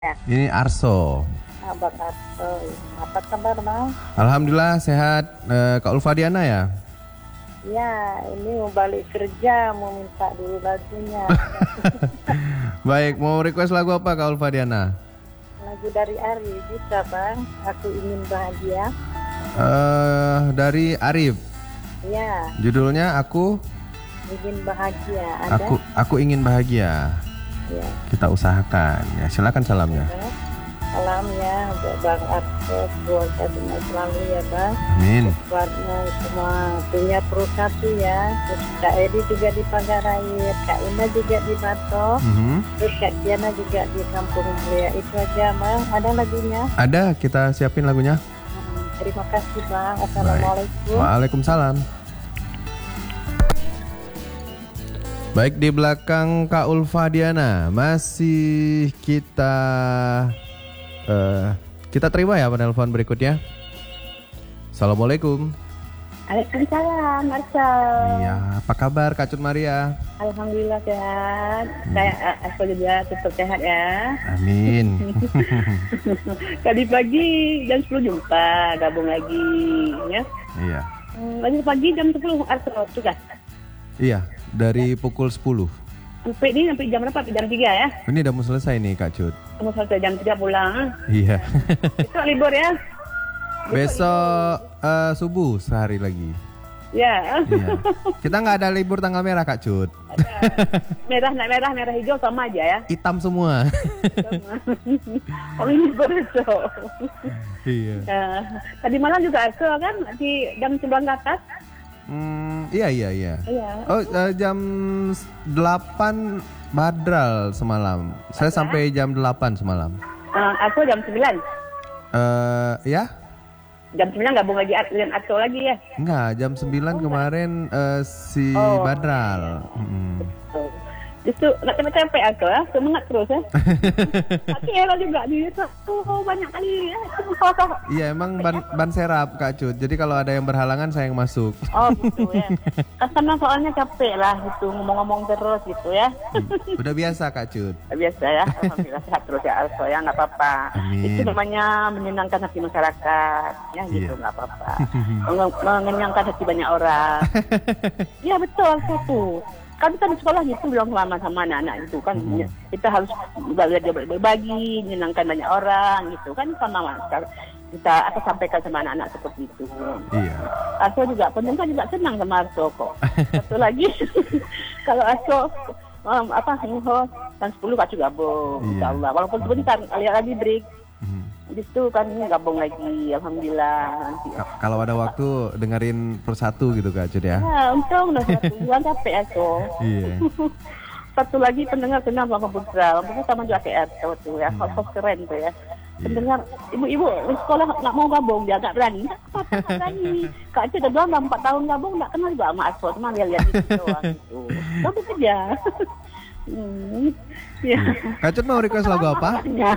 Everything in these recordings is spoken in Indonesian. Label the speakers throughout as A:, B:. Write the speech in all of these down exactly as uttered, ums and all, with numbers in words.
A: Ya,
B: Ini Arso.
A: Abang Arto. Apa kabar, Bang?
B: Alhamdulillah sehat. Eh, Kak Ulfa Diana ya?
A: Ya, ini mau balik kerja, mau minta dulu lagunya.
B: Baik, mau request lagu apa Kak Ulfa Diana?
A: Lagu dari Ari, bisa Bang? Aku ingin bahagia.
B: Eh, dari Arif.
A: Ya,
B: Judulnya aku
A: ingin bahagia. Ada?
B: aku aku ingin bahagia.
A: Ya.
B: Kita usahakan. Ya, silakan salamnya.
A: Salam ya buat Bang Arto, keluarga semua selalu ya Bang.
B: Amin.
A: Buatnya semua punya perut satu ya. Terus Kak Edi juga di Pagarayir, Kak Ina juga di Batok.
B: Mhm.
A: Terus Kak Diana juga di Kampung Mulia. Itu aja Bang, ada lagunya.
B: Ada, kita siapin lagunya.
A: Hmm, terima kasih Bang. Assalamualaikum.
B: Waalaikumsalam. Baik, di belakang Kak Ulfa Diana masih kita uh, kita terima ya penelpon berikutnya. Assalamualaikum.
A: Waalaikumsalam, Marcel.
B: Iya, apa kabar Kak Cut Maria?
A: Alhamdulillah sehat. Saya uh, aku juga tetap sehat ya.
B: Amin.
A: Tadi pagi jam sepuluh jumpa, gabung lagi ya.
B: Iya.
A: Hmm, Tadi pagi jam sepuluh Arto tugas.
B: Iya, dari pukul sepuluh.
A: Sampai ini sampai jam berapa? Jam tiga ya.
B: Ini udah mau selesai nih Kak Cut.
A: Kamu sampai jam tiga pulang.
B: Iya.
A: Besok libur ya.
B: Besok uh, subuh sehari lagi.
A: Ya.
B: Iya. Kita nggak ada libur tanggal merah Kak Cut.
A: Merah, merah, merah hijau sama aja ya.
B: Hitam semua.
A: Oh ini besok.
B: Iya.
A: Ya. Tadi malam juga Arto kan di jam sembilan ke atas.
B: Hmm, iya iya iya.
A: Iya.
B: Oh, uh, jam delapan Badral semalam. Saya sampai jam delapan semalam.
A: Uh, Arto jam sembilan.
B: Eh, ya?
A: Jam sembilan gabung lagi dengan Arto lagi ya.
B: Enggak, jam sembilan kemarin eh, si
A: Oh.
B: Badral. Mm.
A: Justru nggak capek-capek Arto ya, semangat terus ya. Tapi era juga di oh, banyak kali ya.
B: Iya, emang ban, ban serap Kak Cut. Jadi kalau ada yang berhalangan saya yang masuk.
A: Oh gitu ya. Karena soalnya capek lah gitu ngomong-ngomong terus gitu ya.
B: Udah biasa Kak Cut.
A: Biasa ya. Alhamdulillah sehat terus ya Arto ya, nggak apa-apa.
B: Amin.
A: Itu namanya menyenangkan hati masyarakat ya gitu,
B: Iya.
A: nggak apa-apa. Menge- Mengenyangkan hati banyak orang. Iya betul satu. Kan kita di sekolah gitu bilang selama sama anak-anak itu kan
B: Mhm.
A: kita harus belajar berbagi, menyenangkan banyak orang gitu kan sama kita akan sampaikan sama anak-anak seperti itu.
B: Iya.
A: Arto juga pendengar juga senang sama Arto kok. Satu lagi kalau Arto um, apa info kan sepuluh Kak juga gabung,
B: Iya.
A: insyaallah. Walaupun sebentar lihat lagi break.
B: Mhm.
A: Di situ kan gabung lagi, alhamdulillah. Nanti.
B: Ka- Kalau ada waktu dengerin persatu gitu Kak Cut ya.
A: Ya, untung udah satu bulan capek Arto.
B: Iya.
A: Satu lagi pendengar senang sama Putra, Putra sama juga kayak Arto tuh ya,
B: Iya.
A: kok keren tuh ya. Pendengar ibu-ibu di sekolah nggak mau gabung, dia nggak berani, nggak apa-apa nggak berani. Kak Cik udah bilang udah empat tahun gabung nggak kenal juga sama Arto, cuma lihat-lihat itu doang gitu. Gabung aja. hmm, ya.
B: Kak Cut mau request lagu apa?
A: Ya.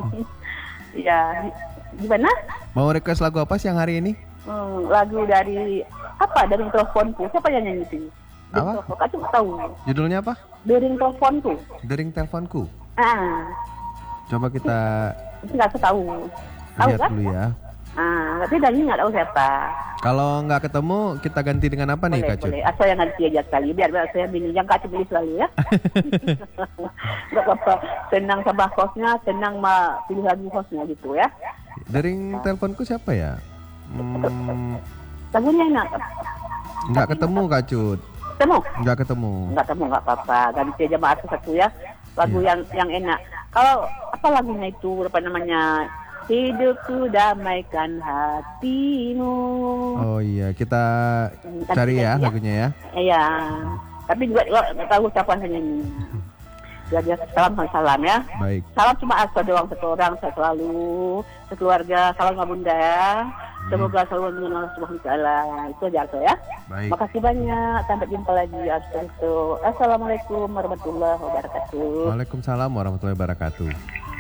A: Ya, gimana?
B: Mau request lagu apa siang hari ini?
A: Hmm, lagu dari apa? Dari teleponku. Siapa yang nyanyi itu?
B: Apa?
A: Kak Cik nggak tahu.
B: Judulnya apa?
A: Dari teleponku.
B: Dering teleponku.
A: Ah,
B: Coba kita
A: nggak tahu. Tahu
B: lihat
A: kan?
B: dulu ya.
A: Ah, tapi dari nggak tahu siapa.
B: Kalau nggak ketemu, kita ganti dengan apa nih
A: Boleh,
B: Kak Cut?
A: boleh. Asal yang nanti aja sekali. Biar, biar saya pilih. Yang Kak Cik pilih selalu ya. Nggak apa-apa. Senang sama hostnya, senang ma pilih lagu hostnya gitu ya.
B: Dering teleponku siapa ya? Hmm,
A: Lagunya enak.
B: nggak ketemu Kak Cut.
A: Temu?
B: Nggak ketemu.
A: Nggak temu, nggak apa-apa. Ganti aja sama artis satu ya. Lagu
B: Iya.
A: yang yang enak. Kalau apa lagunya itu? Apa namanya? Hidupku damaikan hatimu.
B: Oh iya, kita
A: Hmm,
B: cari ya
A: ganti ya.
B: lagunya ya.
A: Iya. Tapi juga juga nggak tahu siapa nyanyi. Jadi salam salam ya.
B: Baik.
A: Salam cuma Arto doang satu orang, saya selalu sekeluarga. Salam sama Bunda ya. Semoga selalu mengenal Allah Subhanahu wa taala. Itu aja Arto ya.
B: Baik.
A: Makasih banyak. Sampai jumpa lagi Arto. Assalamualaikum warahmatullahi wabarakatuh.
B: Waalaikumsalam warahmatullahi wabarakatuh.